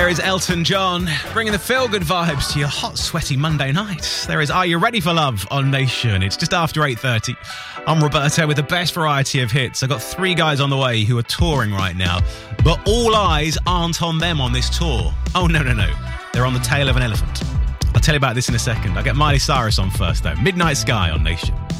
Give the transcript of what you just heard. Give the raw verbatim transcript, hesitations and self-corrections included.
There is Elton John, bringing the feel-good vibes to your hot, sweaty Monday night. There is Are You Ready for Love on Nation. It's just after eight thirty. I'm Roberto with the best variety of hits. I've got three guys on the way who are touring right now, but all eyes aren't on them on this tour. Oh, no, no, no. They're on the tail of an elephant. I'll tell you about this in a second. I'll get Miley Cyrus on first, though. Midnight Sky on Nation.